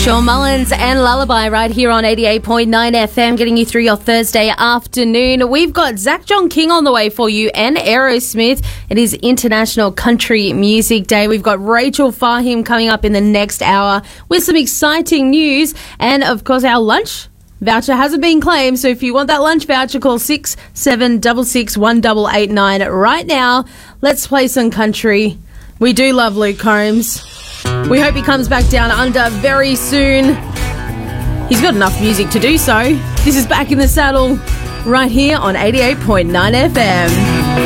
Shawn Mullins and Lullaby right here on 88.9 FM, getting you through your Thursday afternoon. We've got Zach John King on the way for you and Aerosmith. It is International Country Music Day. We've got Rachel Fahim coming up in the next hour with some exciting news. And, of course, our lunch voucher hasn't been claimed. So if you want that lunch voucher, call 6766 1889 right now. Let's play some country. We do love Luke Combs. We hope he comes back down under very soon. He's got enough music to do so. This is Back in the Saddle right here on 88.9 FM.